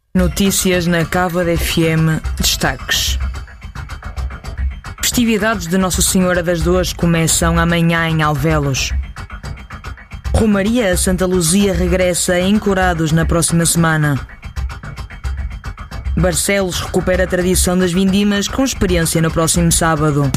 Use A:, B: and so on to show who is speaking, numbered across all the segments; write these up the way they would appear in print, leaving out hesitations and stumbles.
A: Notícias na Cávado FM. Destaques. Festividades de Nossa Senhora das Dores começam amanhã em Alvelos. Romaria a Santa Luzia regressa em Corados na próxima semana. Barcelos recupera a tradição das vindimas com experiência no próximo sábado.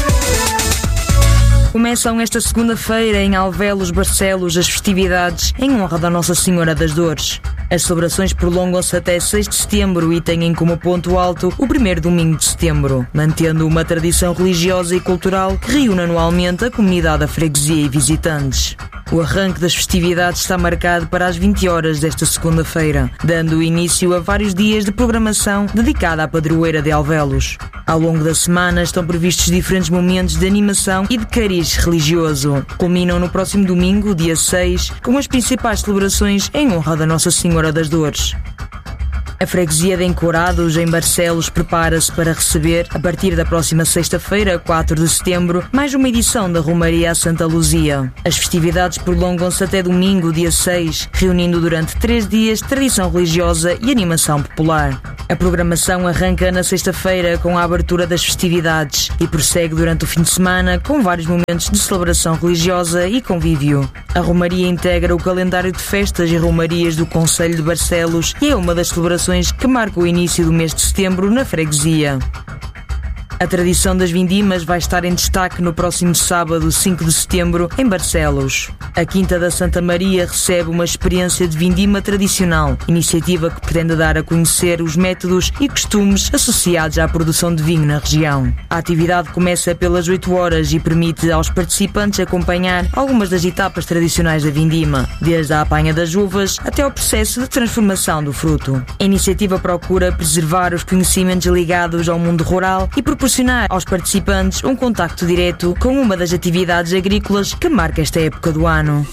A: Começam esta segunda-feira em Alvelos, Barcelos, as festividades em honra da Nossa Senhora das Dores. As celebrações prolongam-se até 6 de setembro e têm como ponto alto o primeiro domingo de setembro, mantendo uma tradição religiosa e cultural que reúne anualmente a comunidade da freguesia e visitantes. O arranque das festividades está marcado para as 20 horas desta segunda-feira, dando início a vários dias de programação dedicada à padroeira de Alvelos. Ao longo da semana estão previstos diferentes momentos de animação e de cariz religioso. Culminam no próximo domingo, dia 6, com as principais celebrações em honra da Nossa Senhora das Dores. A freguesia de Encorados, em Barcelos, prepara-se para receber, a partir da próxima sexta-feira, 4 de setembro, mais uma edição da Romaria a Santa Luzia. As festividades prolongam-se até domingo, dia 6, reunindo durante 3 dias tradição religiosa e animação popular. A programação arranca na sexta-feira com a abertura das festividades e prossegue durante o fim de semana com vários momentos de celebração religiosa e convívio. A Romaria integra o calendário de festas e romarias do Concelho de Barcelos e é uma das celebrações que marca o início do mês de setembro na freguesia. A tradição das vindimas vai estar em destaque no próximo sábado, 5 de setembro, em Barcelos. A Quinta da Santa Maria recebe uma experiência de vindima tradicional, iniciativa que pretende dar a conhecer os métodos e costumes associados à produção de vinho na região. A atividade começa pelas 8 horas e permite aos participantes acompanhar algumas das etapas tradicionais da vindima, desde a apanha das uvas até ao processo de transformação do fruto. A iniciativa procura preservar os conhecimentos ligados ao mundo rural e proporcionar aos participantes um contacto direto com uma das atividades agrícolas que marca esta época do ano.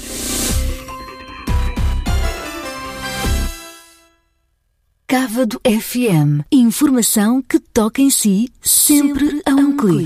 B: Cávado FM. Informação que toca em si, sempre a um clique.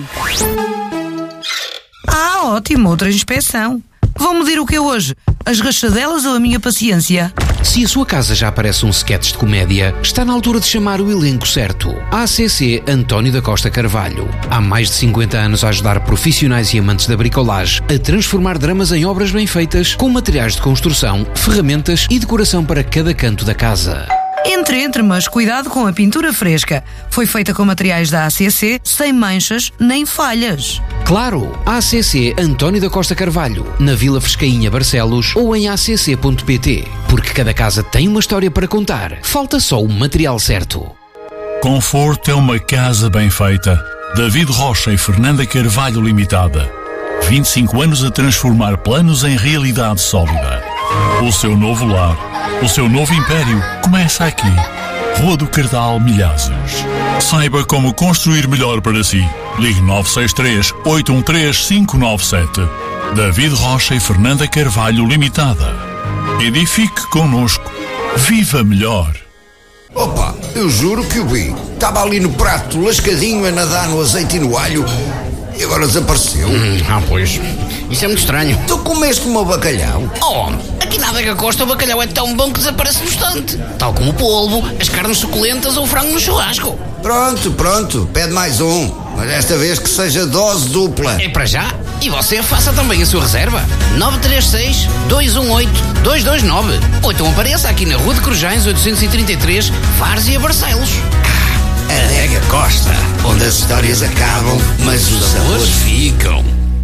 C: Ótimo, outra inspeção. Vão medir o que é hoje? As rachadelas ou a minha paciência?
D: Se a sua casa já parece um sketch de comédia, está na altura de chamar o elenco certo. ACC António da Costa Carvalho. Há mais de 50 anos a ajudar profissionais e amantes da bricolage a transformar dramas em obras bem feitas, com materiais de construção, ferramentas e decoração para cada canto da casa.
C: Entre, mas cuidado com a pintura fresca. Foi feita com materiais da ACC, sem manchas nem falhas.
D: Claro, ACC António da Costa Carvalho, na Vila Frescainha, Barcelos, ou em acc.pt. Porque cada casa tem uma história para contar. Falta só o material certo.
E: Conforto é uma casa bem feita. David Rocha e Fernanda Carvalho Limitada. 25 anos a transformar planos em realidade sólida. O seu novo lar, o seu novo império começa aqui. Rua do Cardal, Milhazes. Saiba como construir melhor para si. Ligue 963-813-597. David Rocha e Fernanda Carvalho Limitada. Edifique connosco. Viva melhor.
F: Opa, eu juro que o vi. Estava ali no prato, lascadinho, a nadar no azeite e no alho. E agora desapareceu.
G: Pois. Isso é muito estranho.
F: Tu comeste o meu bacalhau?
G: Oh, aqui na Adega Costa o bacalhau é tão bom que desaparece no instante. Tal como o polvo, as carnes suculentas ou o frango no churrasco.
F: Pronto. Pede mais um. Mas desta vez que seja dose dupla.
G: É para já. E você faça também a sua reserva. 936-218-229. Ou então apareça aqui na Rua de Corujães 833, Várzea, Barcelos.
F: Adega Costa, onde as histórias acabam, mas os sabores ficam.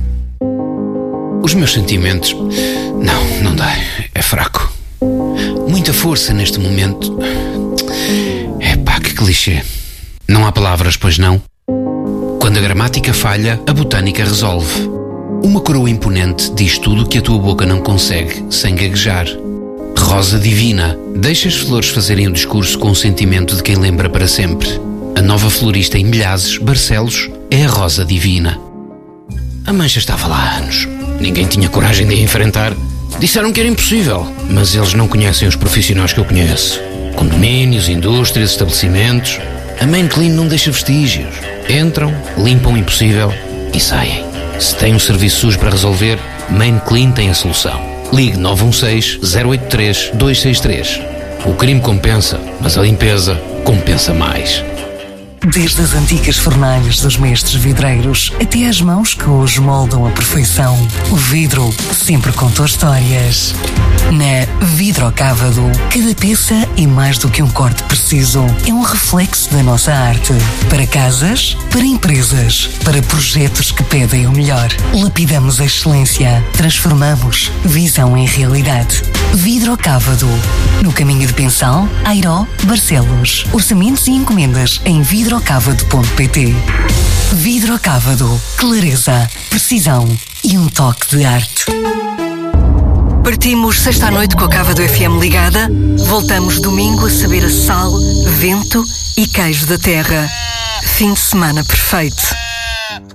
D: Os meus sentimentos... Não dá. É fraco. Muita força neste momento. Que clichê. Não há palavras, pois não? Quando a gramática falha, a botânica resolve. Uma coroa imponente diz tudo o que a tua boca não consegue, sem gaguejar. Rosa divina. Deixa as flores fazerem o discurso com o sentimento de quem lembra para sempre. A nova florista em Milhazes, Barcelos, é a Rosa Divina. A mancha estava lá há anos. Ninguém tinha coragem de a enfrentar. Disseram que era impossível, mas eles não conhecem os profissionais que eu conheço. Condomínios, indústrias, estabelecimentos. A Main Clean não deixa vestígios. Entram, limpam o impossível e saem. Se tem um serviço sujo para resolver, Main Clean tem a solução. Ligue 916-083-263. O crime compensa, mas a limpeza compensa mais.
H: Desde as antigas fornalhas dos mestres vidreiros até às mãos que hoje moldam a perfeição, o vidro sempre contou histórias. Na Vidrocávado, cada peça é mais do que um corte preciso. É um reflexo da nossa arte. Para casas, para empresas, para projetos que pedem o melhor. Lapidamos a excelência. Transformamos visão em realidade. Vidrocávado. No caminho de Pensal, Airó, Barcelos. Orçamentos e encomendas em vidrocávado.pt. Vidrocávado. Clareza, precisão e um toque de arte.
C: Partimos sexta à noite com a Cávado FM ligada. Voltamos domingo a saber a sal, vento e queijo da terra. Fim de semana perfeito.